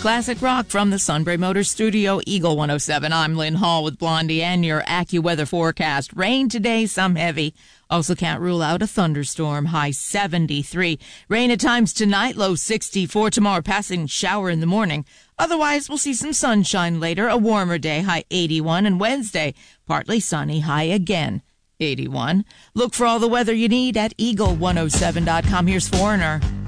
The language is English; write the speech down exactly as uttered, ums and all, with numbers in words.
classic rock from the Sunbury Motors Studio, Eagle one oh seven. I'm Lynn Hall with Blondie and your AccuWeather forecast. Rain today, some heavy. Also can't rule out a thunderstorm, high seventy-three. Rain at times tonight, low sixty-four. Tomorrow, passing shower in the morning. Otherwise, we'll see some sunshine later. A warmer day, high eighty-one. And Wednesday, partly sunny, high again, eighty-one. Look for all the weather you need at eagle one oh seven dot com. Here's Foreigner.